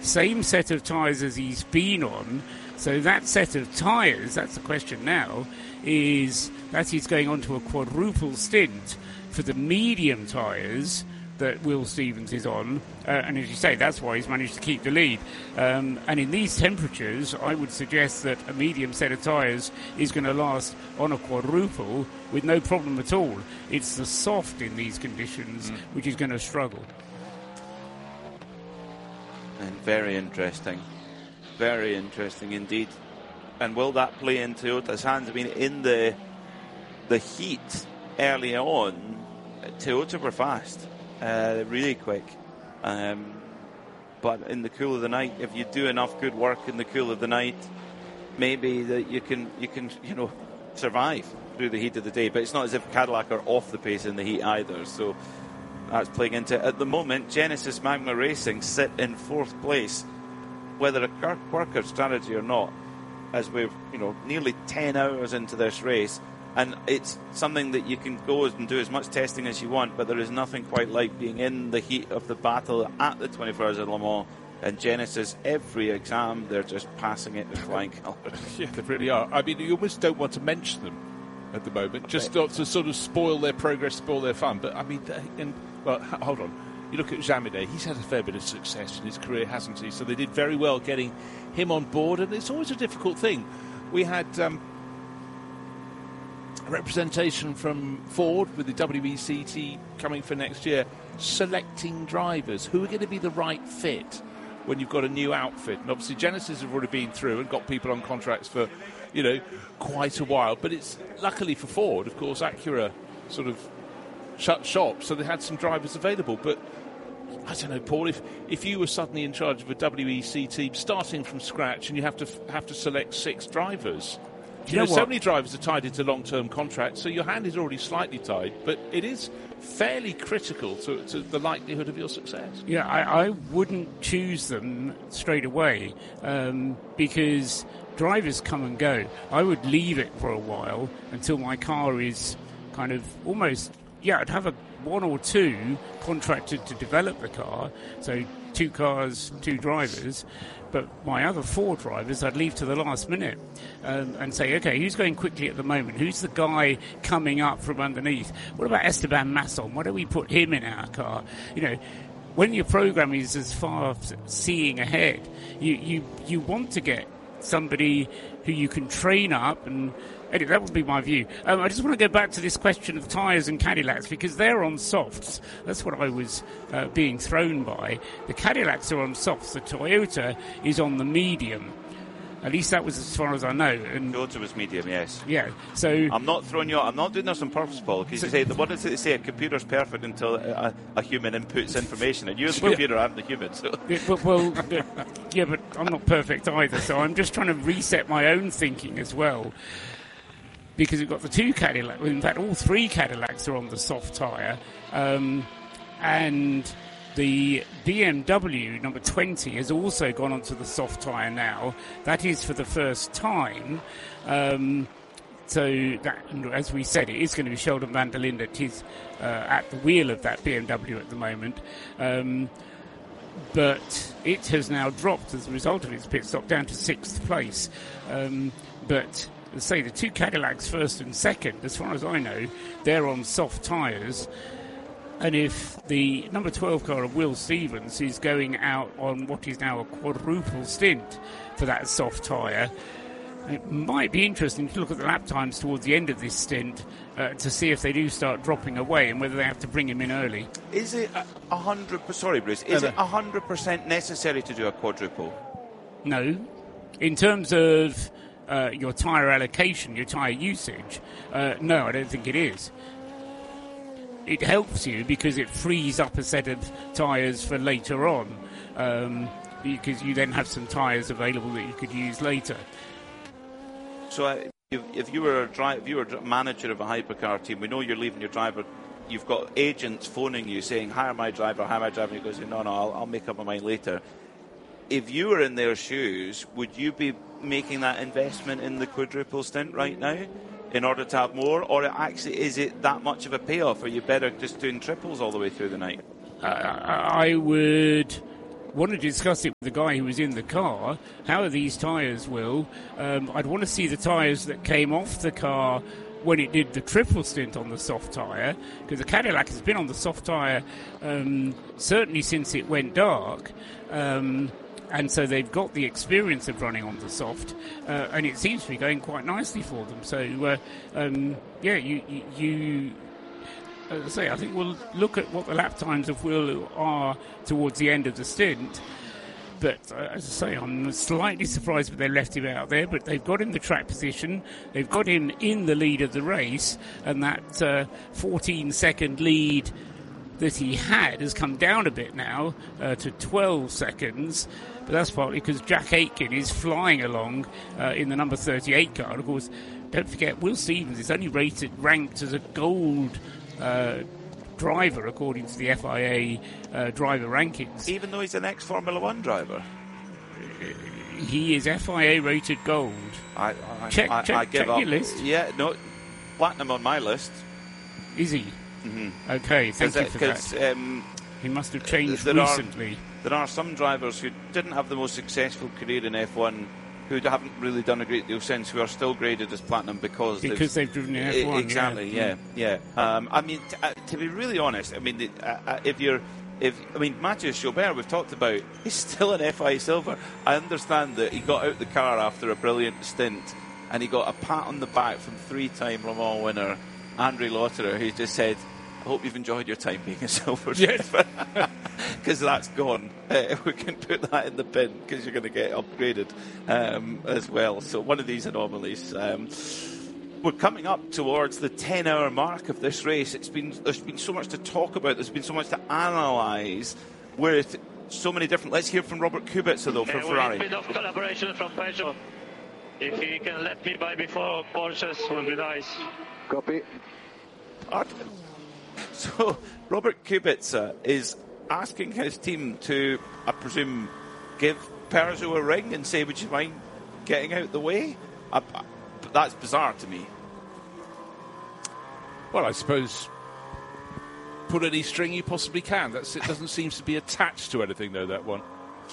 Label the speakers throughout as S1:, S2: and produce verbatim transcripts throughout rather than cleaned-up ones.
S1: same set of tyres as he's been on. So that set of tyres, that's the question now, is that he's going on to a quadruple stint for the medium tyres that Will Stevens is on, uh, and as you say, that's why he's managed to keep the lead. Um, and in these temperatures, I would suggest that a medium set of tyres is going to last on a quadruple with no problem at all. It's the soft in these conditions mm. which is going to struggle.
S2: And very interesting. Very interesting indeed. And will that play in Toyota's hands? I mean, in the the heat early on, Toyota were fast. Uh, really quick, um, but in the cool of the night, if you do enough good work in the cool of the night, maybe that you can you can you know survive through the heat of the day. But it's not as if Cadillac are off the pace in the heat either. So that's playing into it. At the moment, Genesis Magma Racing sit in fourth place, whether a worker strategy or not, as we're you know nearly ten hours into this race. And it's something that you can go and do as much testing as you want, but there is nothing quite like being in the heat of the battle at the twenty-four Hours of Le Mans. And Genesis, every exam, they're just passing it with flying colours.
S3: Yeah, they really are. I mean, you almost don't want to mention them at the moment, just not to sort of spoil their progress, spoil their fun. But, I mean, and, well, hold on. You look at Jamide, he's had a fair bit of success in his career, hasn't he? So they did very well getting him on board, and it's always a difficult thing. We had... Um, representation from Ford with the W E C T coming for next year, selecting drivers who are going to be the right fit when you've got a new outfit. And obviously Genesis have already been through and got people on contracts for, you know, quite a while. But it's luckily for Ford, of course, Acura sort of shut shop, so they had some drivers available. But I don't know, Paul, if, if you were suddenly in charge of a W E C team starting from scratch and you have to have to select six drivers... You, you know, know so many drivers are tied into long-term contracts, so your hand is already slightly tied, but it is fairly critical to, to the likelihood of your success.
S1: Yeah, I, I wouldn't choose them straight away um, because drivers come and go. I would leave it for a while until my car is kind of almost, yeah, I'd have a one or two contracted to develop the car, so two cars, two drivers. But my other four drivers, I'd leave to the last minute um, and say, OK, who's going quickly at the moment? Who's the guy coming up from underneath? What about Esteban Masson? Why don't we put him in our car? You know, when your program is as far seeing ahead, you, you, you want to get somebody who you can train up and... Anyway, that would be my view. Um, I just want to go back to this question of tyres and Cadillacs because they're on softs. That's what I was uh, being thrown by. The Cadillacs are on softs. The Toyota is on the medium. At least that was as far as I know. And
S2: Toyota was medium, yes.
S1: Yeah. So
S2: I'm not throwing you out. I'm not doing this on purpose, Paul. Because so, you say, what does it say? A computer's perfect until a, a human inputs information, and you're the computer, I'm the human. So.
S1: Yeah, but, well, yeah, but I'm not perfect either. So I'm just trying to reset my own thinking as well. Because we've got the two Cadillacs, in fact, all three Cadillacs are on the soft tyre, um, and the B M W number twenty has also gone onto the soft tyre now. That is for the first time. Um, so, that, as we said, it is going to be Sheldon van der Linde that is uh, at the wheel of that B M W at the moment. Um, but it has now dropped as a result of its pit stop down to sixth place. Um, but... say the two Cadillacs first and second, as far as I know, they're on soft tyres. And if the number twelve car of Will Stevens is going out on what is now a quadruple stint for that soft tyre, it might be interesting to look at the lap times towards the end of this stint uh, to see if they do start dropping away and whether they have to bring him in early.
S2: Is it a hundred? Sorry, Bruce. Is it a hundred percent necessary to do a quadruple?
S1: No, in terms of Uh, your tyre allocation, your tyre usage, uh, no, I don't think it is. It helps you because it frees up a set of tyres for later on, um, because you then have some tyres available that you could use later.
S2: So, uh, if, if you were a dri- if you were a manager of a hypercar team, we know you're leaving your driver. You've got agents phoning you saying, "Hire my driver, hire my driver." And he goes, "No, no, I'll, I'll make up my mind later." If you were in their shoes, would you be making that investment in the quadruple stint right now in order to have more, or actually is it that much of a payoff? Are you better just doing triples all the way through the night?
S1: Uh, I would want to discuss it with the guy who was in the car. How are these tyres, Will? Um, I'd want to see the tyres that came off the car when it did the triple stint on the soft tyre, because the Cadillac has been on the soft tyre um, certainly since it went dark. Um, and so they've got the experience of running on the soft, uh, and it seems to be going quite nicely for them. So, uh, um, yeah, you... you, you as I say, I think we'll look at what the lap times of Will are towards the end of the stint. But, uh, as I say, I'm slightly surprised that they left him out there, but they've got him the track position, they've got him in the lead of the race, and that uh, fourteen-second lead that he had has come down a bit now uh, to twelve seconds, but that's partly because Jack Aitken is flying along uh, in the number thirty-eight car. Of course, don't forget, Will Stevens is only rated, ranked as a gold uh, driver according to the F I A uh, driver rankings.
S2: Even though he's an ex-Formula One driver?
S1: He is F I A rated gold.
S2: I, I,
S1: check
S2: I,
S1: check,
S2: I give
S1: check
S2: up.
S1: your list.
S2: Yeah, no, platinum on my list.
S1: Is he?
S2: Mm-hmm.
S1: Okay, thank you
S2: it,
S1: for that.
S2: Um,
S1: he must have changed
S2: there
S1: recently.
S2: Are, there are some drivers who didn't have the most successful career in F one who haven't really done a great deal since, who are still graded as platinum because
S1: because they've, they've driven F one.
S2: Exactly, yeah, yeah. yeah. Um, I mean, t- uh, to be really honest, I mean, the, uh, uh, if you're, if I mean, Matthias Joubert, we've talked about, he's still an F I A silver. I understand that he got out the car after a brilliant stint, and he got a pat on the back from three-time Le Mans winner Andre Lotterer, who just said, I hope you've enjoyed your time being a silver driver. Because that's gone. Uh, we can put that in the bin because you're going to get upgraded um, as well. So one of these anomalies. Um, we're coming up towards the ten-hour mark of this race. It's been there's been so much to talk about. There's been so much to analyse. With so many different. Let's hear from Robert Kubica though for
S4: uh,
S2: Ferrari.
S4: A bit of collaboration from Peugeot. If he can let me by before Porsches, would be nice.
S5: Copy.
S2: Art- So, Robert Kubica is asking his team to, I presume, give Peugeot a ring and say, would you mind getting out the way? I, I, that's bizarre to me.
S3: Well, I suppose put any string you possibly can. That's, it doesn't seem to be attached to anything, though, that one.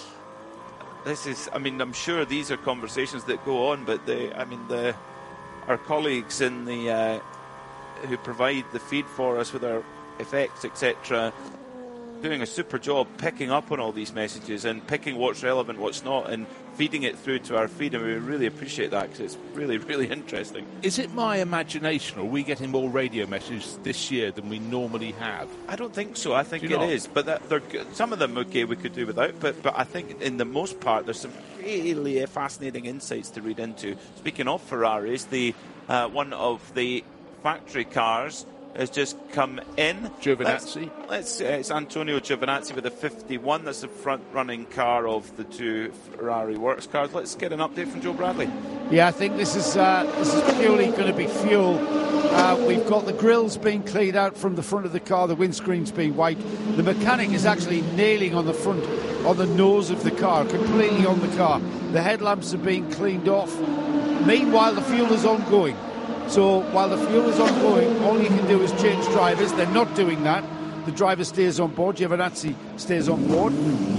S2: This is, I mean, I'm sure these are conversations that go on, but the, I mean, the our colleagues in the uh, who provide the feed for us with our effects, et cetera, doing a super job picking up on all these messages and picking what's relevant, what's not, and feeding it through to our feed, and we really appreciate that because it's really, really interesting.
S3: Is it my imagination, or are we getting more radio messages this year than we normally have?
S2: I don't think so. I think
S3: Do
S2: it
S3: you not?
S2: is, but that, they're good. Some of them, okay, we could do without, but but I think in the most part, there's some really fascinating insights to read into. Speaking of Ferraris, the uh, one of the factory cars has just come in.
S3: Giovinazzi.
S2: Let's, let's uh, it's Antonio Giovinazzi with a fifty-one. That's the front-running car of the two Ferrari works cars. Let's get an update from Joe Bradley.
S6: Yeah, I think this is uh, this is purely going to be fuel. Uh, we've got the grills being cleaned out from the front of the car, the windscreen's being wiped. The mechanic is actually nailing on the front, on the nose of the car, completely on the car. The headlamps are being cleaned off. Meanwhile, the fuel is ongoing. So while the fuel is ongoing, all you can do is change drivers. They're not doing that. The driver stays on board. Giovinazzi stays on board.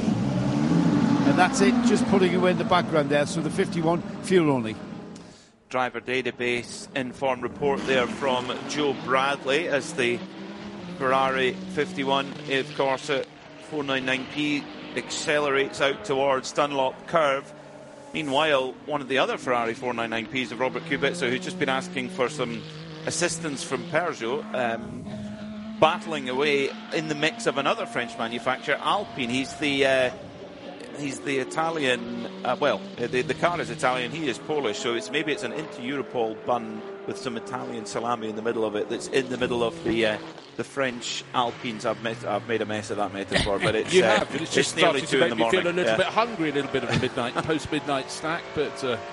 S6: And that's it, just putting away in the background there. So the fifty-one, fuel only.
S2: Driver database inform report there from Joe Bradley as the Ferrari fifty-one, of course, at four ninety-nine P accelerates out towards Dunlop Curve. Meanwhile, one of the other Ferrari four ninety-nine Ps of Robert Kubica, who's just been asking for some assistance from Peugeot, um, battling away in the mix of another French manufacturer, Alpine. He's the uh, he's the Italian. Uh, well, the, the car is Italian. He is Polish, so it's maybe it's an Inter-Europol bun with some Italian salami in the middle of it. That's in the middle of the uh, the French Alpines. I've, met, I've made a mess of that metaphor, but it's
S3: you
S2: uh,
S3: have. It's,
S2: it's
S3: just
S2: nearly
S3: started
S2: two
S3: to
S2: in
S3: make
S2: the
S3: me
S2: morning.
S3: feel a little
S2: yeah.
S3: bit hungry, a little bit of a midnight post-midnight snack. But uh,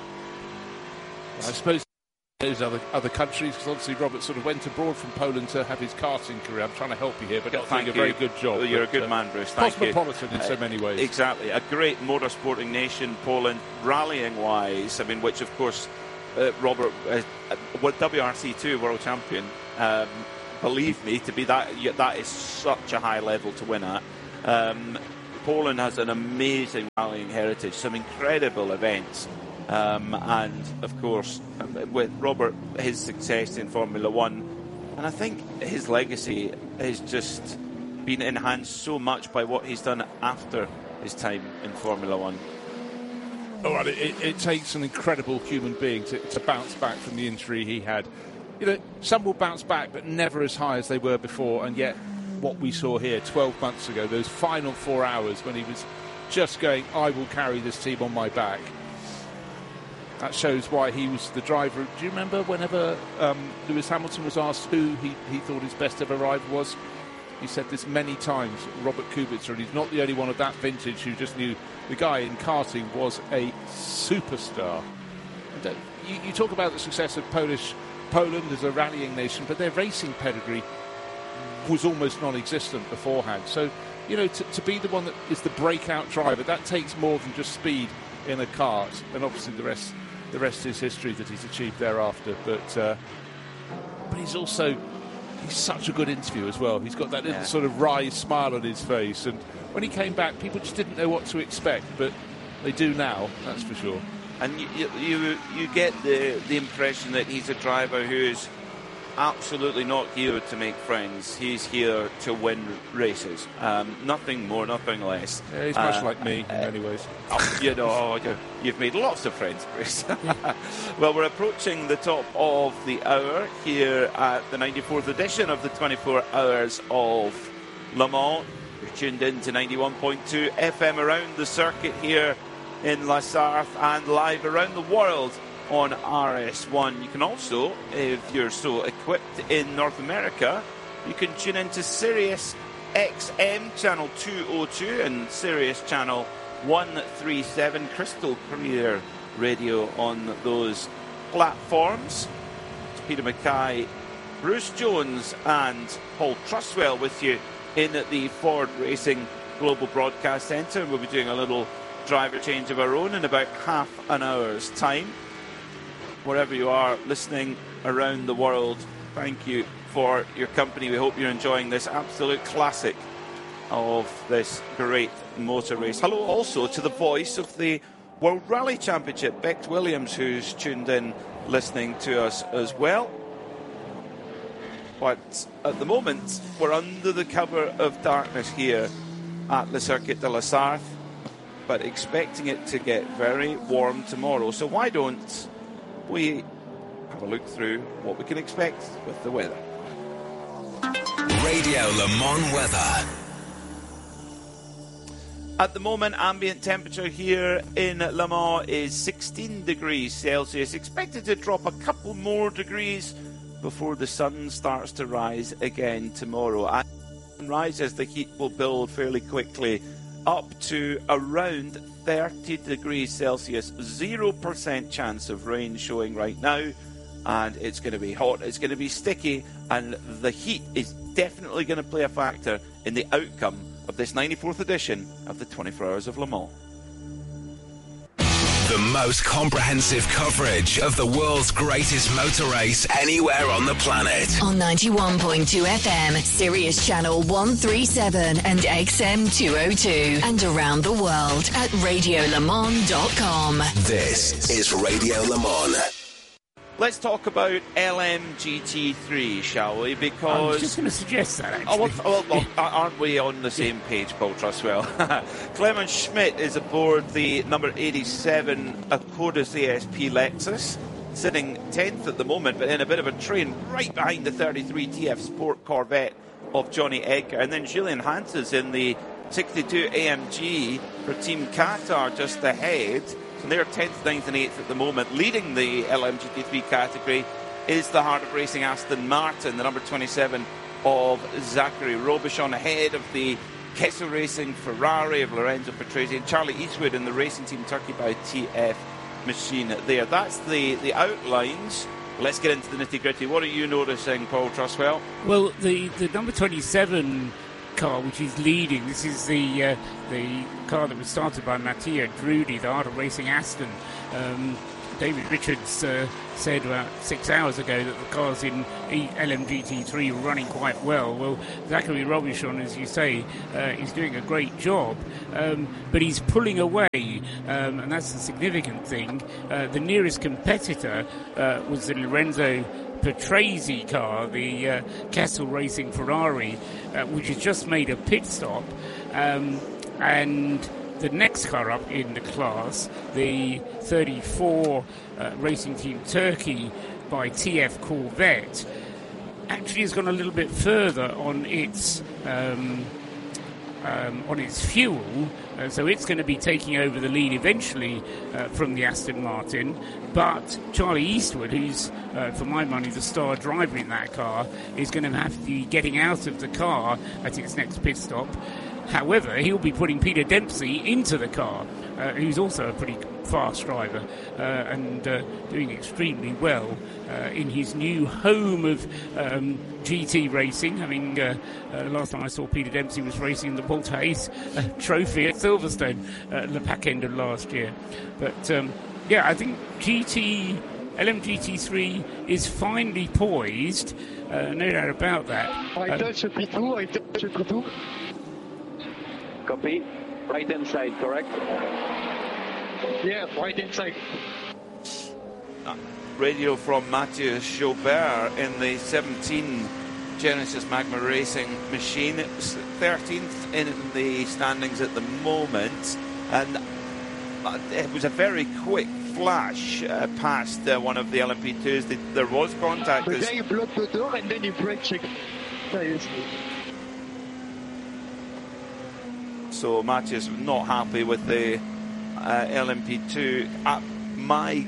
S3: I suppose those other other countries, because obviously Robert sort of went abroad from Poland to have his karting career. I'm trying to help you here, but not
S2: Thank
S3: doing a
S2: you.
S3: very good job.
S2: Well, you're
S3: but,
S2: a good
S3: uh,
S2: man, Bruce. Thank you.
S3: Cosmopolitan in so many ways.
S2: Exactly. A great motorsporting nation, Poland, rallying-wise. I mean, which, of course, uh, Robert, uh, what W R C two world champion, um, believe me, to be that, that is such a high level to win at. Um, Poland has an amazing rallying heritage, some incredible events. Um, and, of course, with Robert, his success in Formula One, and I think his legacy has just been enhanced so much by what he's done after his time in Formula One.
S3: Oh, well, it, it takes an incredible human being to, to bounce back from the injury he had. You know, some will bounce back, but never as high as they were before, and yet what we saw here twelve months ago, those final four hours when he was just going, I will carry this team on my back. That shows why he was the driver. Do you remember whenever um, Lewis Hamilton was asked who he, he thought his best ever rider was? He said this many times, Robert Kubica, and he's not the only one of that vintage who just knew the guy in karting was a superstar. And, uh, you, you talk about the success of Polish Poland as a rallying nation, but their racing pedigree was almost non-existent beforehand. So, you know, to, to be the one that is the breakout driver, that takes more than just speed in a kart, and obviously the rest the rest is history that he's achieved thereafter. But uh, but he's also he's such a good interview as well. He's got that little
S2: yeah.
S3: sort of wry smile on his face, and when he came back, people just didn't know what to expect, but they do now, that's for sure.
S2: And you you, you get the, the impression that he's a driver who's absolutely not here to make friends. He's here to win races. Um, nothing more, nothing less.
S3: Yeah, he's much
S2: uh,
S3: like me
S2: uh,
S3: in many ways.
S2: Oh, you know, you've made lots of friends, Chris. Well, we're approaching the top of the hour here at the ninety-fourth edition of the twenty-four Hours of Le Mans. You're tuned in to ninety-one point two F M around the circuit here in La Sarthe and live around the world on R S one. You can also, if you're so equipped in North America, you can tune into Sirius X M channel two oh two and Sirius channel one thirty-seven, crystal clear radio on those platforms. It's Peter Mackay, Bruce Jones and Paul Truswell with you in the Ford Racing Global Broadcast Centre. We'll be doing a little driver change of our own in about half an hour's time. Wherever you are listening around the world, thank you for your company. We hope you're enjoying this absolute classic of this great motor race. Hello also to the voice of the World Rally Championship, Bex Williams, who's tuned in listening to us as well. But at the moment, we're under the cover of darkness here at Le Circuit de la Sarthe, but expecting it to get very warm tomorrow. So why don't we have a look through what we can expect with the weather.
S5: Radio Le Mans weather.
S2: At the moment, ambient temperature here in Le Mans is sixteen degrees Celsius. Expected to drop a couple more degrees before the sun starts to rise again tomorrow. As the sun rises, the heat will build fairly quickly up to around thirty degrees Celsius. Zero percent chance of rain showing right now, and it's going to be hot, it's going to be sticky, and the heat is definitely going to play a factor in the outcome of this ninety-fourth edition of the twenty-four Hours of Le Mans.
S5: The most comprehensive coverage of the world's greatest motor race anywhere on the planet.
S7: On ninety-one point two F M, Sirius Channel one thirty-seven and X M two oh two. And around the world at radio le mans dot com.
S5: This is Radio Le Mans.
S2: Let's talk about L M G T three, shall we? Because
S1: I was just going to suggest that, actually.
S2: Oh, well, well, well, aren't we on the same page, Paul Truswell? Clement Schmidt is aboard the number eighty-seven Acodus A S P Lexus, sitting tenth at the moment, but in a bit of a train right behind the thirty-three T F Sport Corvette of Johnny Edgar. And then Julian Hans is in the sixty-two A M G for Team Qatar just ahead. So they're tenth, ninth and eighth at the moment. Leading the L M G T three category is the Heart of Racing Aston Martin, the number twenty-seven of Zachary Robichon, ahead of the Kessel Racing Ferrari of Lorenzo Petresi, and Charlie Eastwood in the Racing Team Turkey by T F machine there. That's the, the outlines. Let's get into the nitty-gritty. What are you noticing, Paul Truswell?
S1: Well, the, the number twenty-seven car, which is leading, this is the uh, the car that was started by Mattia Drudi, the Art of Racing Aston. Um, David Richards uh, said about six hours ago that the cars in L M G T three were running quite well. Well, Zachary Robichon, as you say, uh, is doing a great job, um, but he's pulling away, um, and that's the significant thing. Uh, the nearest competitor uh, was the Lorenzo Patrese car, the uh, Castle Racing Ferrari, uh, which has just made a pit stop, um, and the next car up in the class, the thirty-four uh, Racing Team Turkey by T F Corvette, actually has gone a little bit further on its um, um, on its fuel, uh, so it's going to be taking over the lead eventually uh, from the Aston Martin. But Charlie Eastwood, who's uh, for my money the star driver in that car, is going to have to be getting out of the car at its next pit stop. However, he'll be putting Peter Dempsey into the car, uh, who's also a pretty fast driver uh, and uh, doing extremely well uh, in his new home of um, G T racing. I mean, uh, uh, last time I saw Peter Dempsey was racing the Walter Hayes uh, Trophy at Silverstone uh, at the back end of last year. But um, yeah, I think G T L M G T three is finely poised, uh, no doubt about that.
S8: I touch a P two, I touch a P two.
S9: Copy. Right hand side, correct?
S8: Yeah, right hand side.
S2: Uh, radio from Mathieu Jaubert in the seventeen Genesis Magma Racing machine. It's thirteenth in the standings at the moment, and uh, it was a very quick flash uh, past uh, one of the L M P twos. The, there was contact.
S8: But then you block the door and then you brake check.
S2: So Mathieu's not happy with the uh, L M P two. At my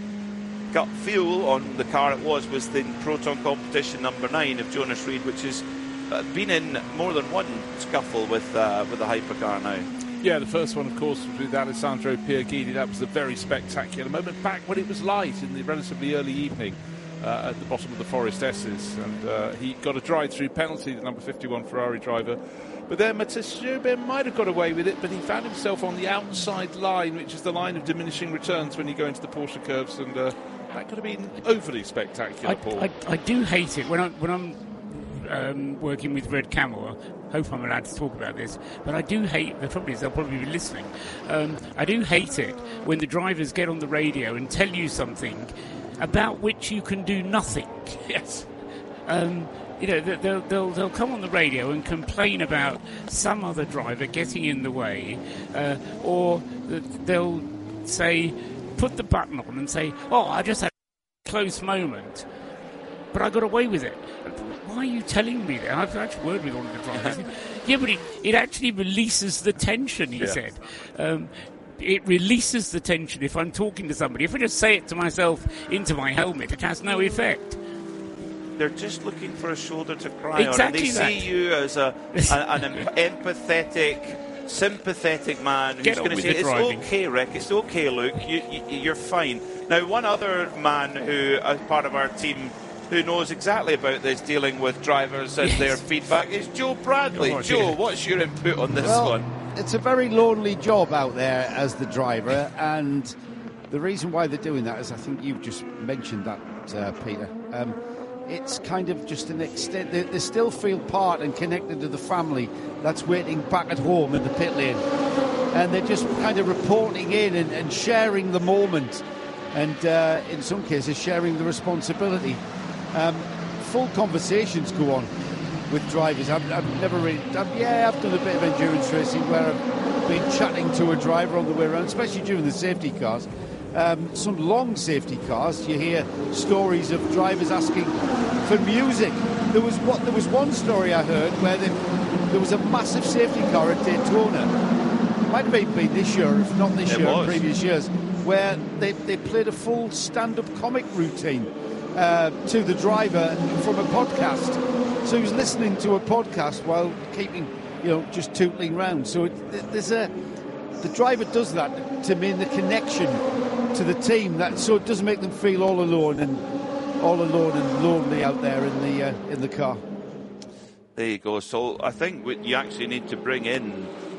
S2: gut feel on the car it was was the Proton competition number nine of Jonas Reed, which has uh, been in more than one scuffle with uh, with the hypercar now.
S3: Yeah, the first one, of course, was with Alessandro Pierguidi. That was a very spectacular moment back when it was light in the relatively early evening uh, at the bottom of the Forest S's. And uh, he got a drive-through penalty, the number fifty-one Ferrari driver. But then Mathieu Jaubert might have got away with it, but he found himself on the outside line, which is the line of diminishing returns when you go into the Porsche curves, and uh, that could have been overly spectacular,
S1: I,
S3: Paul.
S1: I, I do hate it when, I, when I'm um, working with Red Camel. I hope I'm allowed to talk about this, but I do hate, the trouble is they'll probably be listening, um, I do hate it when the drivers get on the radio and tell you something about which you can do nothing.
S3: Yes.
S1: Um, you know, they'll, they'll, they'll come on the radio and complain about some other driver getting in the way, uh, or they'll say, put the button on and say, oh, I just had a close moment, but I got away with it. Why are you telling me that? I've actually worked with one of the drivers. Yeah, but it, it actually releases the tension, he yeah. said. Um, it releases the tension if I'm talking to somebody. If I just say it to myself into my helmet, it has no effect.
S2: They're just looking for a shoulder to cry
S1: exactly
S2: on. And they
S1: that.
S2: see you as a, a an empathetic, sympathetic man who's going to say, it's driving. okay, Rick, it's okay, Luke, you, you, you're fine. Now, one other man who, as part of our team, who knows exactly about this, dealing with drivers and yes. their feedback, is Joe Bradley. Oh, Joe, yeah. what's your input on this
S6: well,
S2: one?
S6: It's a very lonely job out there as the driver, and the reason why they're doing that is, I think you've just mentioned that, uh, Peter. Um, it's kind of just an extent, they, they still feel part and connected to the family that's waiting back at home in the pit lane. And they're just kind of reporting in and, and sharing the moment, and uh, in some cases sharing the responsibility. Um, full conversations go on with drivers. I've, I've never really, I've, yeah, I've done a bit of endurance racing where I've been chatting to a driver on the way around, especially during the safety cars. Um, some long safety cars, you hear stories of drivers asking for music. There was what there was one story I heard where they, there was a massive safety car at Daytona. Might have even been this year, if not this
S2: it
S6: year,
S2: was.
S6: previous years, where they, they played a full stand-up comic routine uh, to the driver from a podcast. So he was listening to a podcast while keeping, you know, just tootling round. So it, there's a the driver does that to mean the connection to the team, that so it doesn't make them feel all alone and all alone and lonely out there in the uh, in the car.
S2: There you go. So I think what you actually need to bring in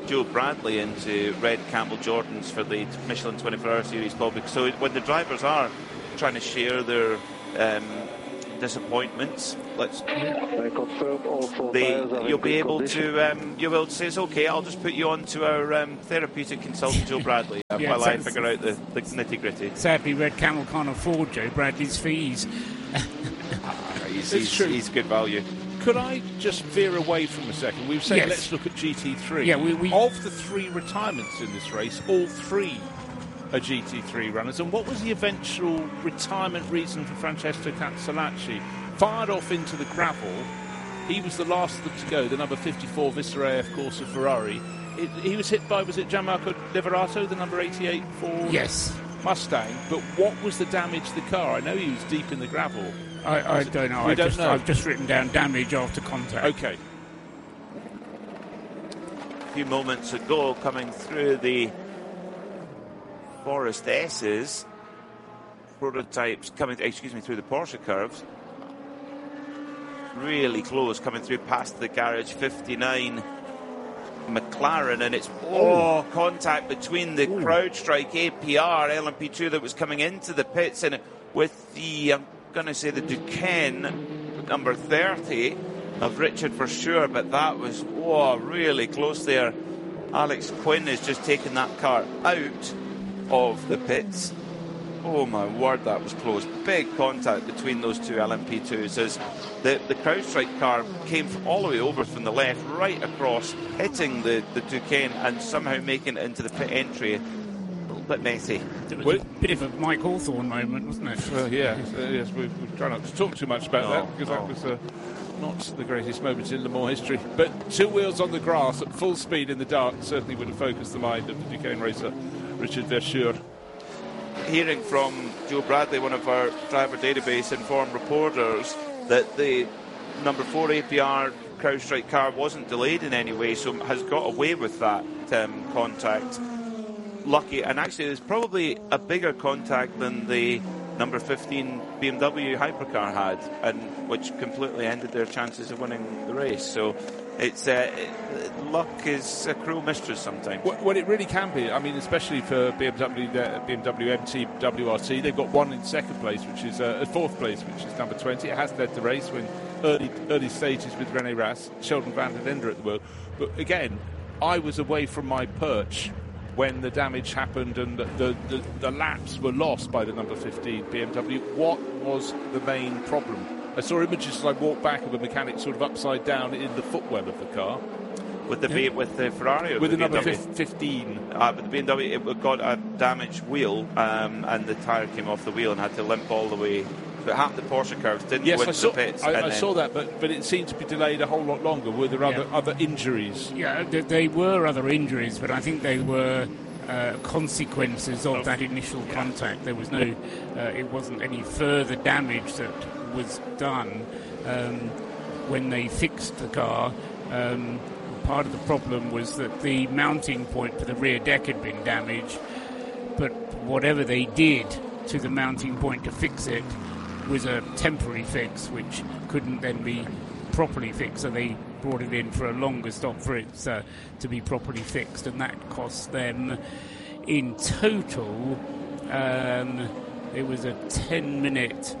S2: Joe Bradley into red Campbell Jordans for the Michelin twenty-four hour Series, Paul. So when the drivers are trying to share their um, disappointments, let's
S9: I confirm all four
S2: they,
S9: tires are in
S2: you'll be
S9: good
S2: able
S9: condition.
S2: to um, you will say, okay, I'll just put you on to our um, therapeutic consultant Joe Bradley uh,
S1: Yeah,
S2: while I
S1: sounds-
S2: figure out the, the nitty gritty.
S1: Sadly, Red Camel can't afford Joe Bradley's fees.
S2: He's,
S3: It's
S2: he's,
S3: true.
S2: he's good value.
S3: Could I just veer away from a second? We were saying
S1: Yes.
S3: let's look at G T three.
S1: Yeah, we- we-
S3: Of the three retirements in this race, all three are G T three runners. And what was the eventual retirement reason for Francesco Castellacci? Fired off into the gravel. He was the last of them to go, the number fifty-four Vissera, of course, of Ferrari. It, he was hit by, was it Gianmarco Leverato, the number eighty-eight Ford
S1: Yes.
S3: Mustang? But what was the damage to the car? I know he was deep in the gravel.
S1: I, I don't know.
S3: You
S1: I
S3: don't
S1: just,
S3: know?
S1: I've just written down damage after contact.
S3: Okay.
S2: A few moments ago, coming through the Forest S's, prototypes coming, excuse me, through the Porsche curves. Really close, coming through past the garage fifty-nine McLaren, and it's oh, contact between the CrowdStrike A P R L M P two that was coming into the pits, and with the, I'm going to say the Duquesne number thirty of Richard for sure, but that was oh, really close there. Alex Quinn has just taken that car out of the pits. Oh my word, that was close. Big contact between those two L M P twos as the, the CrowdStrike car came from all the way over from the left, right across, hitting the, the Duquesne and somehow making it into the pit entry. A little bit messy.
S1: It was a bit of a Mike Hawthorne moment, wasn't it?
S3: Well, yeah, uh, yes, we, we try not to talk too much about
S2: No,
S3: that because
S2: no.
S3: that was uh, not the greatest moment in Le Mans history. But two wheels on the grass at full speed in the dark certainly would have focused the mind of the Duquesne racer, Richard Verschure.
S2: Hearing from Joe Bradley, one of our driver database informed reporters, that the number four A P R CrowdStrike car wasn't delayed in any way, so has got away with that um, contact. Lucky, and actually there's probably a bigger contact than the number fifteen B M W hypercar had, and which completely ended their chances of winning the race. So it's uh, it, luck is a cruel mistress sometimes.
S3: Well, well, it really can be. I mean, especially for B M W, the B M W M T W R T, they've got one in second place, which is uh, fourth place, which is number twenty. It has led the race when early early stages with Rene Rast, Sheldon van den Ende at the wheel. But again, I was away from my perch when the damage happened and the, the, the, the laps were lost by the number fifteen B M W. What was the main problem? I saw images as I walked back of a mechanic sort of upside down in the footwell of the car.
S2: With the B, with the Ferrari or
S3: With the,
S2: the
S3: number
S2: B M W?
S3: fif- fifteen.
S2: Uh, but the B M W, it got a damaged wheel, um, and the tyre came off the wheel and had to limp all the way. But half the Porsche curves didn't
S3: Yes,
S2: go
S3: I
S2: into
S3: saw,
S2: the pits.
S3: I,
S2: and
S3: I
S2: then-
S3: saw that, but, but it seemed to be delayed a whole lot longer. Were there other,
S1: Yeah.
S3: other injuries?
S1: Yeah, th- they were other injuries, but I think they were uh, consequences of that initial contact. There was no, uh, it wasn't any further damage that was done um, when they fixed the car. Um, part of the problem was that the mounting point for the rear deck had been damaged, but whatever they did to the mounting point to fix it was a temporary fix, which couldn't then be properly fixed, so they brought it in for a longer stop for it uh, to be properly fixed, and that cost them in total, um, it was a ten minute,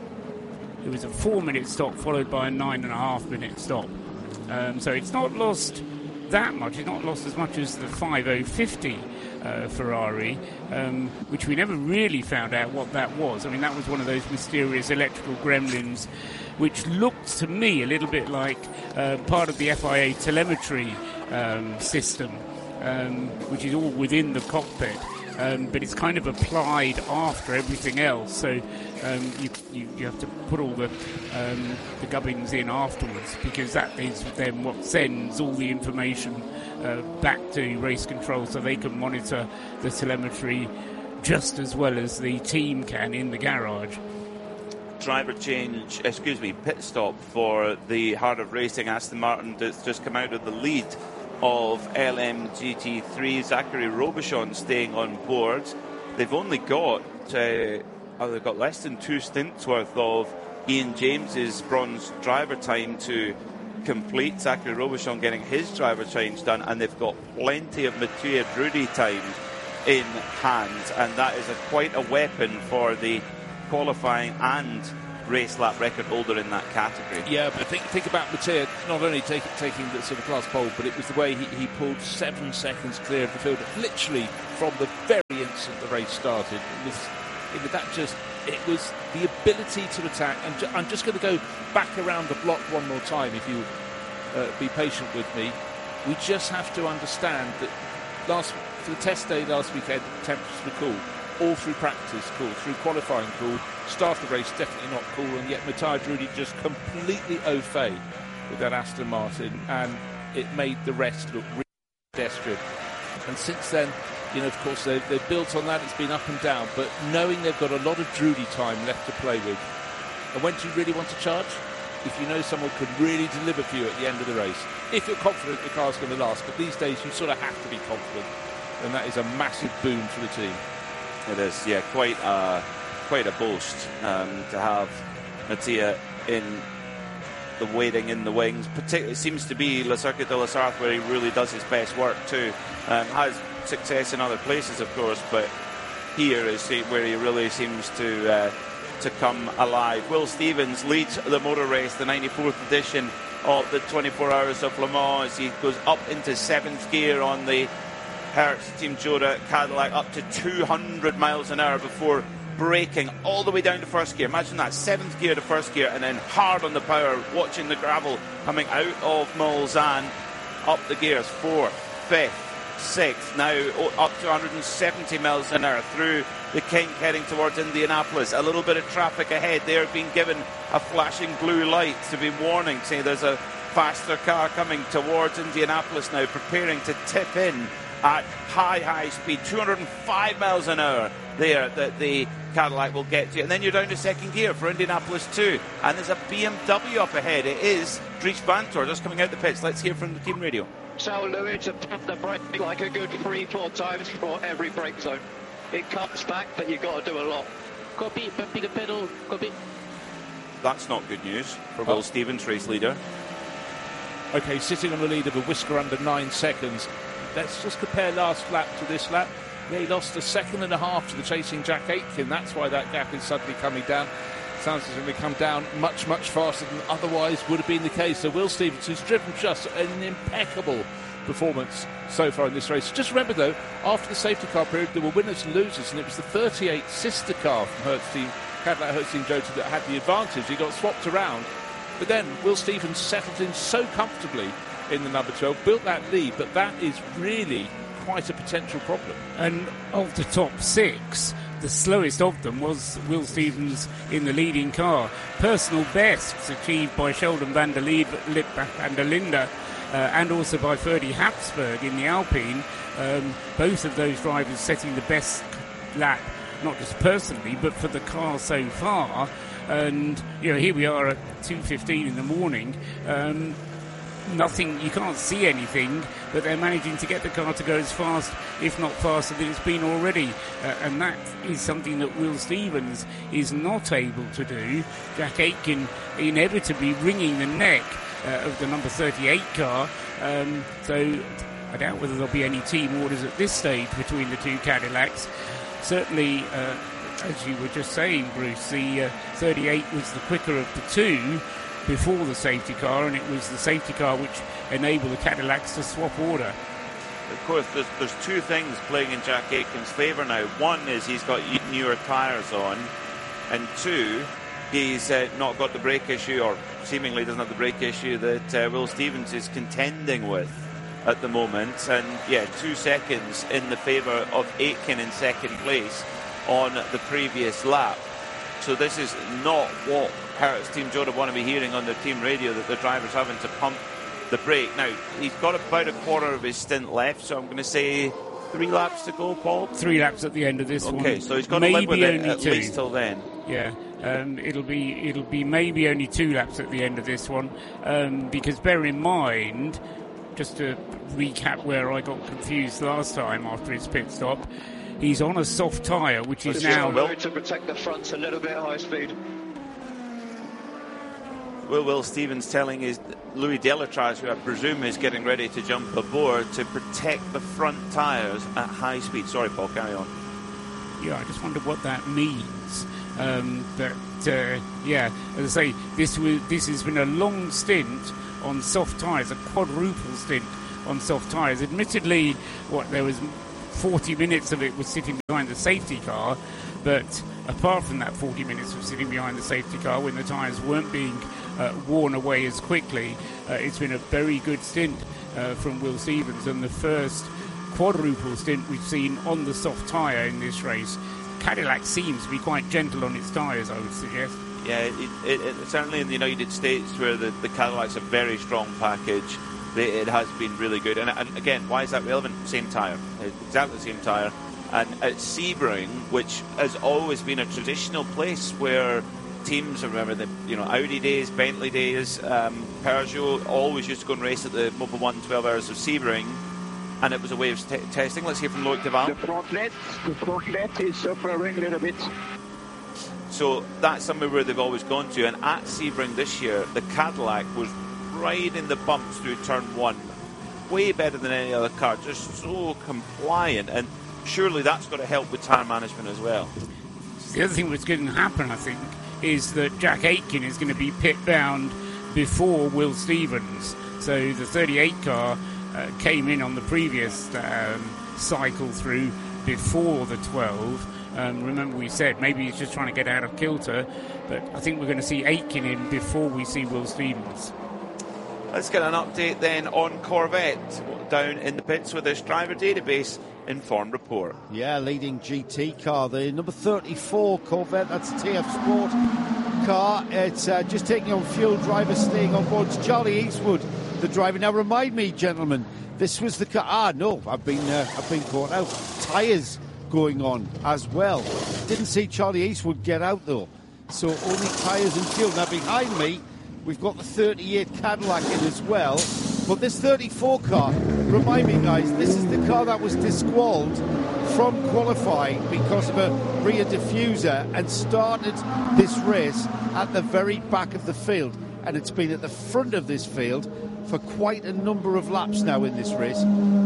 S1: it was a four minute stop followed by a nine and a half minute stop. Um, so it's not lost that much, it's not lost as much as the five oh fifty uh, Ferrari, um, which we never really found out what that was. I mean, that was one of those mysterious electrical gremlins which looked to me a little bit like uh, part of the F I A telemetry um, system, um, which is all within the cockpit. Um, but it's kind of applied after everything else, so um, you, you you have to put all the um, the gubbins in afterwards, because that is then what sends all the information uh, back to race control, so they can monitor the telemetry just as well as the team can in the garage.
S2: Driver change, excuse me, pit stop for the Heart of Racing Aston Martin that's just come out of the lead of L M G T three. Zachary Robichon staying on board. They've only got uh, oh, they've got less than two stints worth of Ian James's bronze driver time to complete. Zachary Robichon getting his driver change done, and they've got plenty of Mattia Drudi time in hand, and that is a, quite a weapon for the qualifying and race lap record holder in that category.
S3: Yeah, but think think about Mattia not only take, taking the sort of class pole, but it was the way he, he pulled seven seconds clear of the field, literally from the very instant the race started. It was, it was that just it was the ability to attack. And ju- I'm just going to go back around the block one more time, if you uh, be patient with me. We just have to understand that last for the test day last weekend, temperatures were cool. All through practice, cool. Through qualifying, cool. Start of the race, definitely not cool. And yet Mattia Drudi just completely au fait with that Aston Martin, and it made the rest look really pedestrian. And since then, you know, of course, they've, they've built on that. It's been up and down. But knowing they've got a lot of Drudi time left to play with. And when do you really want to charge? If you know someone could really deliver for you at the end of the race. If you're confident the car's going to last. But these days, you sort of have to be confident. And that is a massive boon for the team.
S2: It is, yeah, quite a, quite a boast um, to have Mattia in the waiting in the wings. Particularly, it seems to be Le Circuit de la Sarthe where he really does his best work too. Um, has success in other places, of course, but here is where he really seems to uh, to come alive. Will Stevens leads the motor race, the ninety-fourth edition of the twenty-four Hours of Le Mans, as he goes up into seventh gear on the Hertz Team Jota Cadillac, up to two hundred miles an hour before braking all the way down to first gear. Imagine that, seventh gear to first gear, and then hard on the power, watching the gravel coming out of Mulsanne, up the gears, fourth, fifth, sixth, now up to one hundred seventy miles an hour through the kink heading towards Indianapolis. A little bit of traffic ahead. They're being given a flashing blue light to be warning, saying there's a faster car coming towards Indianapolis now, preparing to tip in at high, high speed, two hundred five miles an hour there that the Cadillac will get to. And then you're down to second gear for Indianapolis too. And there's a B M W up ahead. It is Dries Vanthoor just coming out the pits. Let's hear from the team radio.
S8: So Lewis to pump the brake like a good three, four times for every brake zone. It comes back, but you've got to do a lot.
S10: Copy, pumping the pedal, copy.
S2: That's not good news for Will oh. Stevens, race leader.
S3: Okay, sitting on the lead of a whisker under nine seconds. Let's just compare last lap to this lap. Yeah, he lost a second and a half to the chasing Jack Aitken. That's why that gap is suddenly coming down. Sounds as if it come down much, much faster than otherwise would have been the case. So Will Stevens, who's driven just an impeccable performance so far in this race. Just remember, though, after the safety car period, there were winners and losers, and it was the thirty-eight sister car from Hertz Team, Cadillac Hertz Team Jota, that had the advantage. He got swapped around. But then Will Stevens settled in so comfortably in the number twelve, built that lead, but that is really quite a potential problem.
S1: And of the top six, the slowest of them was Will Stevens in the leading car. Personal bests achieved by Sheldon van der, Lied, van der Linde uh, and also by Ferdy Hapsburg in the Alpine. Um, both of those drivers setting the best lap, not just personally, but for the car so far. And, you know, here we are at two fifteen in the morning. Um, Nothing, you can't see anything, but they're managing to get the car to go as fast, if not faster, than it's been already. Uh, and that is something that Will Stevens is not able to do. Jack Aitken inevitably wringing the neck uh, of the number thirty-eight car. Um, so I doubt whether there'll be any team orders at this stage between the two Cadillacs. Certainly, uh, as you were just saying, Bruce, the uh, thirty-eight was the quicker of the two before the safety car, and it was the safety car which enabled the Cadillacs to swap order.
S2: Of course, there's, there's two things playing in Jack Aitken's favour now. One is he's got newer tyres on, and two, he's uh, not got the brake issue, or seemingly doesn't have the brake issue that uh, Will Stevens is contending with at the moment. And yeah, two seconds in the favour of Aitken in second place on the previous lap. So this is not what Hertz Team Jota want to be hearing on their team radio, that the driver's having to pump the brake. Now, he's got about a quarter of his stint left, so I'm going to say three laps to go, Paul?
S1: Three laps at the end of this
S2: okay,
S1: one.
S2: Okay, so he's got
S1: maybe
S2: to live with it at
S1: two.
S2: least till then.
S1: Yeah, um, it'll be it'll be maybe only two laps at the end of this one, um, because bear in mind, just to recap where I got confused last time after his pit stop, he's on a soft tyre, which is now...
S8: Well, to protect the fronts a little bit high speed.
S2: Will, Will Stevens telling his Louis Delatraz, who I presume is getting ready to jump aboard, to protect the front tyres at high speed. Sorry, Paul, carry on.
S1: Yeah, I just wonder what that means. Um, but uh, yeah, as I say, this was this has been a long stint on soft tyres, a quadruple stint on soft tyres. Admittedly, what there was forty minutes of it was sitting behind the safety car, but apart from that forty minutes of sitting behind the safety car when the tyres weren't being uh, worn away as quickly, uh, it's been a very good stint uh, from Will Stevens, and the first quadruple stint we've seen on the soft tyre in this race. Cadillac seems to be quite gentle on its tyres, I would suggest.
S2: Yeah, it, it, it, certainly in the United States, where the, the Cadillac's a very strong package, it, it has been really good. And, and again, why is that relevant? Same tyre, exactly the same tyre. And at Sebring, which has always been a traditional place where teams, remember the you know Audi days, Bentley days, um, Peugeot always used to go and race at the Mobil one twelve Hours of Sebring, and it was a way of t- testing. Let's hear from Loic Duval.
S9: The front net, the front net is suffering a little bit.
S2: So that's somewhere where they've always gone to. And at Sebring this year, the Cadillac was right in the bumps through turn one. Way better than any other car. Just so compliant. And surely that's got to help with tyre management as well.
S1: The other thing that's going to happen, I think, is that Jack Aitken is going to be pit bound before Will Stevens. So the thirty-eight car uh, came in on the previous um, cycle through before the twelve. Um, remember we said maybe he's just trying to get out of kilter, but I think we're going to see Aitken in before we see Will Stevens.
S2: Let's get an update then on Corvette down in the pits with this driver database inform report.
S6: Yeah, leading G T car, the number thirty-four Corvette, that's a T F Sport car. It's uh, just taking on fuel, driver staying on board. It's Charlie Eastwood, the driver. Now remind me, gentlemen, this was the car. Ah, no, I've been uh, I've been caught out. Tyres going on as well. Didn't see Charlie Eastwood get out though. So only tyres and fuel. Now behind me, we've got the thirty-eight Cadillac in as well. But this thirty-four car, remind me guys, this is the car that was disqualified from qualifying because of a rear diffuser and started this race at the very back of the field. And it's been at the front of this field for quite a number of laps now in this race.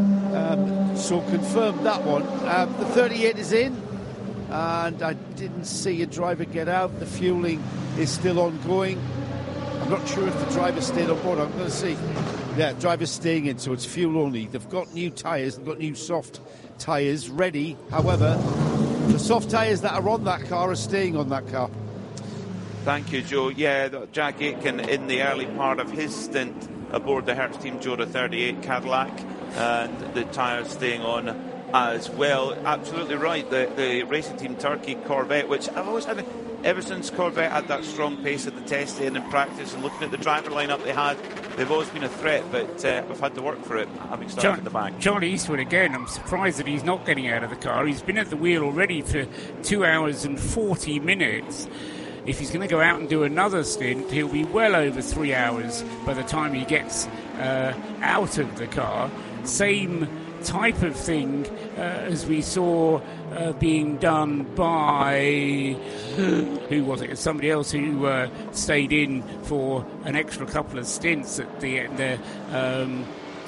S6: Um, so confirmed that one. Um, the thirty-eight is in, and I didn't see a driver get out. The fueling is still ongoing. I'm not sure if the driver stayed on board. I'm going to see. Yeah, driver's staying in, so it's fuel only. They've got new tyres. They've got new soft tyres ready. However, the soft tyres that are on that car are staying on that car.
S2: Thank you, Joe. Yeah, Jack Aitken in the early part of his stint aboard the Hertz Team Jota thirty-eight Cadillac, and the tyres staying on as well. Absolutely right. The, the Racing Team Turkey Corvette, which I've always had, ever since Corvette had that strong pace at the test and in practice, and looking at the driver lineup they had, they've always been a threat, but uh, we've had to work for it, having started
S1: Char-
S2: at the back.
S1: Charlie Eastwood again, I'm surprised that he's not getting out of the car. He's been at the wheel already for two hours and forty minutes. If he's going to go out and do another stint, he'll be well over three hours by the time he gets uh, out of the car. Same type of thing uh, as we saw uh, being done by who was it? Somebody else who uh, stayed in for an extra couple of stints at the end there. Um,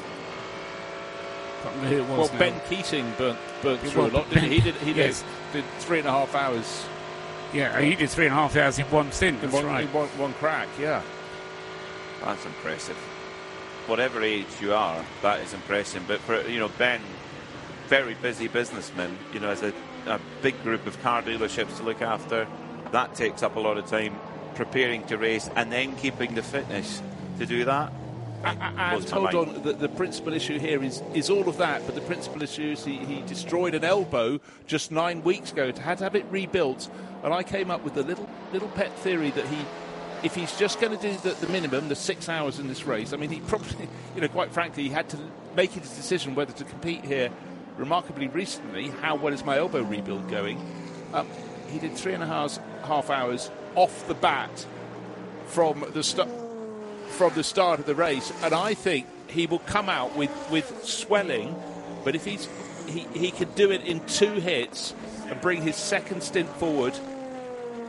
S1: can't remember who it was.
S3: Well,
S1: now.
S3: Ben Keating burnt, burnt through
S1: Well,
S3: a lot, didn't he? He did. He
S1: yes.
S3: did, did three and a half hours.
S1: Yeah, he did three and a half hours in one stint.
S3: In
S1: That's
S3: one,
S1: right.
S3: in one, one crack. Yeah.
S2: That's impressive. Whatever age you are, that is impressive. But for you know, Ben, very busy businessman. You know, has a, a big group of car dealerships to look after. That takes up a lot of time preparing to race and then keeping the fitness to do that.
S3: And hold on, the, the principal issue here is, is all of that, but the principal issue is he, he destroyed an elbow just nine weeks ago, had to have it rebuilt, and I came up with a little little pet theory that he, if he's just going to do the, the minimum, the six hours in this race, I mean, he probably, you know, quite frankly, he had to make his decision whether to compete here remarkably recently. How well is my elbow rebuild going? Um, he did three and a half, half hours off the bat from the start. From the start of the race, and I think he will come out with, with swelling, but if he's he, he can do it in two hits and bring his second stint forward,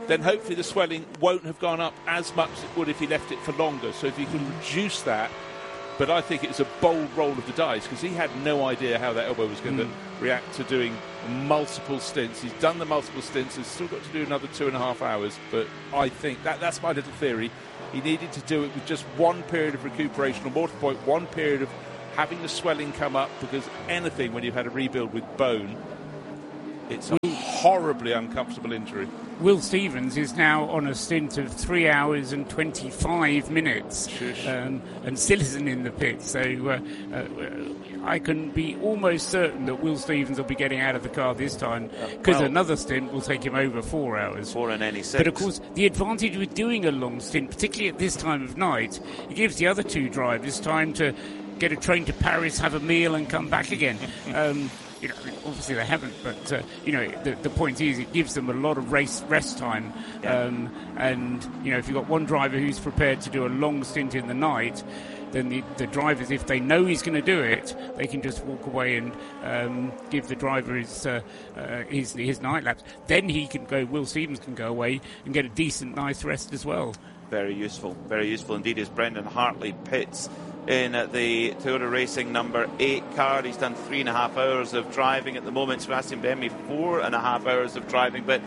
S3: then hopefully the swelling won't have gone up as much as it would if he left it for longer. So if you can reduce that, but I think it was a bold roll of the dice because he had no idea how that elbow was going mm. to react to doing multiple stints. He's done the multiple stints, he's still got to do another two and a half hours, but I think that that's my little theory. He needed to do it with just one period of recuperation, or more to the point, one period of having the swelling come up, because anything when you've had a rebuild with bone, it's a horribly uncomfortable injury.
S1: Will Stevens is now on a stint of three hours and twenty-five minutes, um, and still isn't in the pit. So uh, uh, I can be almost certain that Will Stevens will be getting out of the car this time, because well, another stint will take him over four hours.
S2: Four and any six.
S1: But of course, the advantage with doing a long stint, particularly at this time of night, it gives the other two drivers time to get a train to Paris, have a meal, and come back again. Um, You know, obviously they haven't, but uh, you know, the, the point is, it gives them a lot of race rest time.
S2: Yeah.
S1: Um, and you know, if you've got one driver who's prepared to do a long stint in the night, then the, the drivers, if they know he's going to do it, they can just walk away and um, give the driver his, uh, uh, his his night laps. Then he can go. Will Stevens can go away and get a decent, nice rest as well.
S2: Very useful, very useful indeed. As Brendan Hartley pits in at the Toyota Racing number eight car. He's done three and a half hours of driving at the moment. Sebastian Buemi, four and a half hours of driving. But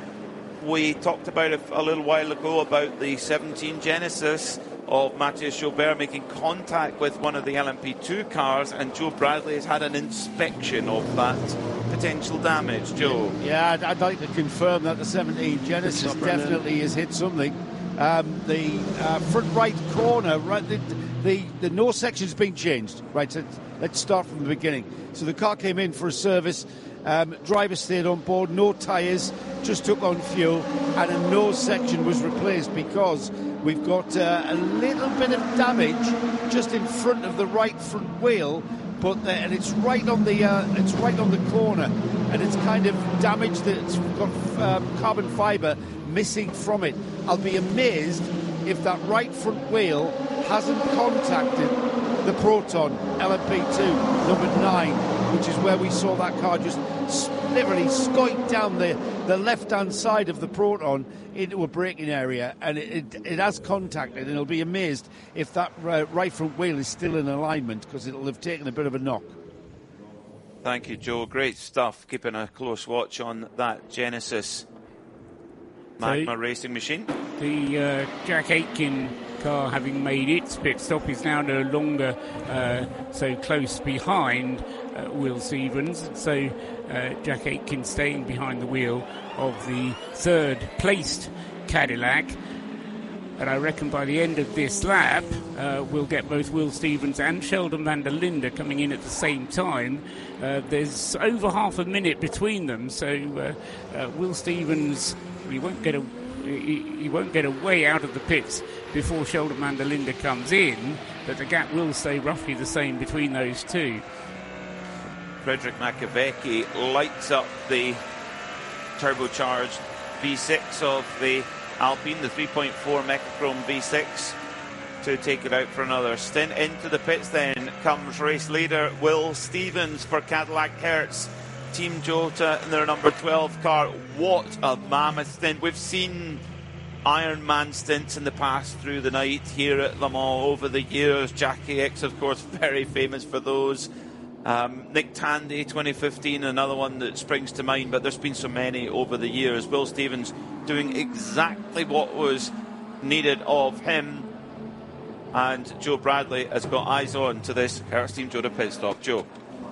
S2: we talked about it a little while ago about the seventeen Genesis of Matthias Joubert making contact with one of the L M P two cars, and Joe Bradley has had an inspection of that potential damage. Joe?
S6: Yeah, I'd, I'd like to confirm that the seventeen Genesis definitely has hit something. Um, the uh, front right corner, right, the, the, the nose section's been changed. Right, so let's start from the beginning. So the car came in for a service. Um, driver stayed on board, no tyres, just took on fuel, and a nose section was replaced because we've got uh, a little bit of damage just in front of the right front wheel, but the, and it's right on the uh, it's right on the corner, and it's kind of damaged. It's got um, carbon fibre missing from it. I'll be amazed if that right front wheel hasn't contacted the Proton L M P two number nine, which is where we saw that car just literally scoit down the, the left-hand side of the Proton into a braking area, and it, it, it has contacted, and it'll be amazed if that uh, right front wheel is still in alignment, because it'll have taken a bit of a knock.
S2: Thank you, Joe. Great stuff. Keeping a close watch on that Genesis Magma
S1: so,
S2: racing machine.
S1: The uh, Jack Aitken car, having made its pit stop, is now no longer uh, so close behind uh, Will Stevens. So uh, Jack Aitken staying behind the wheel of the third placed Cadillac. And I reckon by the end of this lap, uh, we'll get both Will Stevens and Sheldon van der Linde coming in at the same time. Uh, there's over half a minute between them, so uh, uh, Will Stevens, he won't get a he, he won't get away out of the pits before Sheldon van der Linde comes in, but the gap will stay roughly the same between those two.
S2: Frederick Makowiecki lights up the turbocharged V six of the Alpine, the three point four Mechachrome V six, to take it out for another stint. Into the pits then comes race leader Will Stevens for Cadillac Hertz Team Jota in their number twelve car. What a mammoth stint. We've seen Ironman stints in the past through the night here at Le Mans over the years. Jackie X, of course, very famous for those. Um, Nick Tandy, twenty fifteen, another one that springs to mind, but there's been so many over the years. Will Stevens doing exactly what was needed of him, and Joe Bradley has got eyes on to this Hertz Team Jota pit stop. Joe.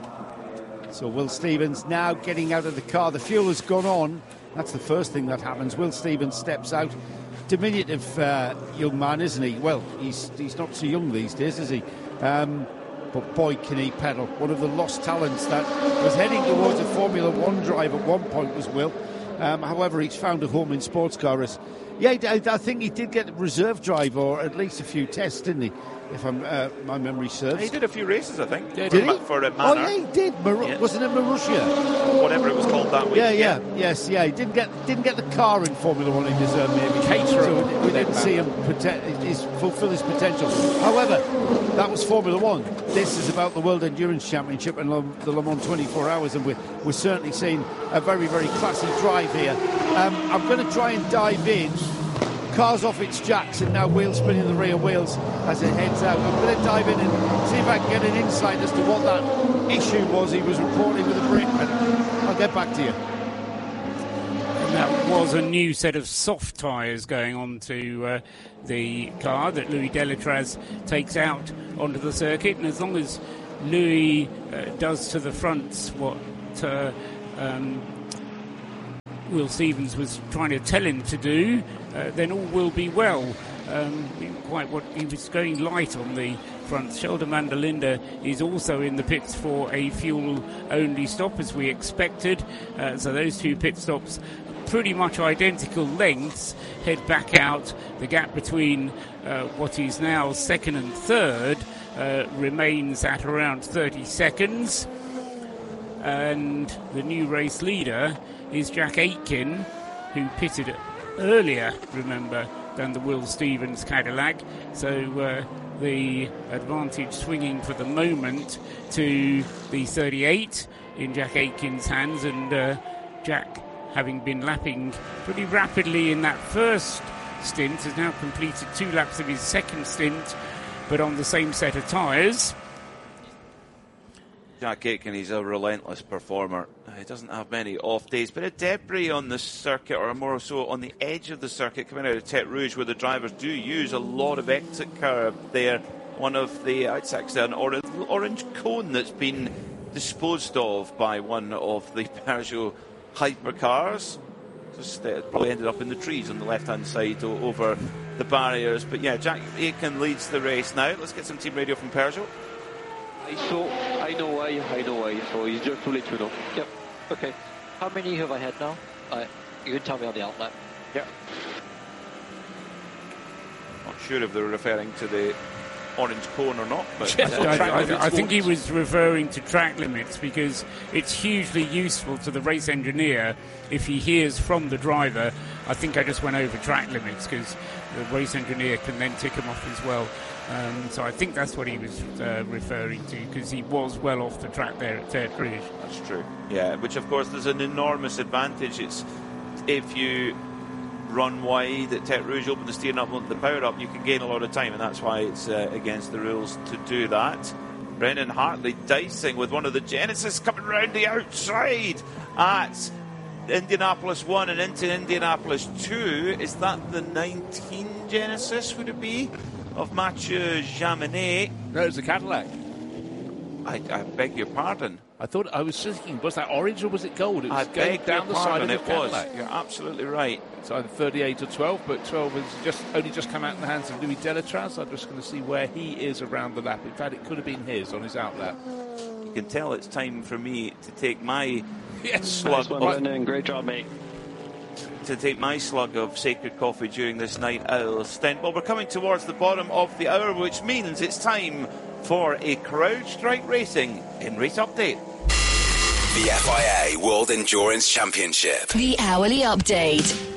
S6: So Will Stevens now getting out of the car. The fuel has gone on. That's the first thing that happens. Will Stevens steps out. Diminutive uh, young man, isn't he? Well, he's he's not so young these days, is he? Um, but boy, can he pedal. One of the lost talents that was heading towards a Formula One drive at one point was Will. Um, however, he's found a home in sports cars. Yeah, I, I think he did get reserve drive, or at least a few tests, didn't he? If I'm, uh, my memory serves.
S2: He did a few races, I think.
S6: Did,
S2: for,
S6: did he?
S2: For a
S6: oh, yeah, he did. Mar-
S2: yeah.
S6: Wasn't it Marussia?
S2: Whatever it was called that week.
S6: Yeah, yeah, yeah, yes, yeah. He didn't get didn't get the car in Formula One he deserved, maybe.
S1: Caterer.
S6: So we, we didn't see him poten- his, fulfill his potential. However, that was Formula One. This is about the World Endurance Championship and Le- the Le Mans twenty-four hours, and we're, we're certainly seeing a very, very classy drive here Um, I'm going to try and dive in. Car's off its jacks and now wheel spinning the rear wheels as it heads out. I'm going to dive in and see if I can get an insight as to what that issue was he was reporting with the brake pedal. I'll get back to you.
S1: And that was a new set of soft tyres going onto uh, the car that Louis Delatraz takes out onto the circuit. And as long as Louis uh, does to the front what uh, um, Will Stevens was trying to tell him to do, uh, then all will be well. Um, quite what he was going light on the front. Sheldon van der Linde is also in the pits for a fuel-only stop, as we expected. Uh, so those two pit stops, pretty much identical lengths, head back out. The gap between uh, what is now second and third uh, remains at around thirty seconds. And the new race leader is Jack Aitken, who pitted earlier, remember, than the Will Stevens Cadillac. So uh, the advantage swinging for the moment to the thirty-eight in Jack Aitken's hands, and uh, Jack, having been lapping pretty rapidly in that first stint, has now completed two laps of his second stint, but on the same set of tyres.
S2: Jack Aitken, he's a relentless performer. He doesn't have many off days, but a debris on the circuit, or more so on the edge of the circuit, coming out of Tete Rouge, where the drivers do use a lot of exit curb there. One of the, it's actually an orange, orange cone that's been disposed of by one of the Peugeot hypercars. Just uh, probably ended up in the trees on the left-hand side o- over the barriers. But yeah, Jack Aitken leads the race now. Let's get some team radio from Peugeot.
S8: So I know why, I know why, so it's just to let you know.
S11: Yep, okay. How many have I had now? Uh, you can tell me on the outlet.
S2: Yep. Not sure if they're referring to the orange cone or not, but
S1: I, I, I think he was referring to track limits, because it's hugely useful to the race engineer if he hears from the driver, I think I just went over track limits, because the race engineer can then tick them off as well. Um, so I think that's what he was uh, referring to, because he was well off the track there at Tete Rouge.
S2: That's true. Yeah, which of course there's an enormous advantage. It's if you run wide at Tete Rouge, open the steering up, the power up, you can gain a lot of time, and that's why it's uh, against the rules to do that. Brendan Hartley dicing with one of the Genesis coming round the outside at Indianapolis one and into Indianapolis two. Is that the nineteen Genesis, would it be, of Mathieu Jaminet?
S3: No, it's a Cadillac.
S2: I, I beg your pardon.
S3: I thought, I was thinking, was that orange or was it gold? It was
S2: I
S3: going
S2: beg
S3: down
S2: your
S3: the side of
S2: pardon,
S3: the
S2: it
S3: Cadillac.
S2: was. You're absolutely right.
S3: It's either thirty-eight or twelve, but twelve has just only just come out in the hands of Louis Delatraz. I'm just going to see where he is around the lap. In fact, it could have been his on his outlap.
S2: You can tell it's time for me to take my
S3: yes,
S2: slug
S8: nice one, of... Great job, mate.
S2: to take my slug of sacred coffee during this night owl stint. Well, we're coming towards the bottom of the hour, which means it's time for a CrowdStrike Racing in race update.
S5: The F I A World Endurance Championship.
S7: The hourly update.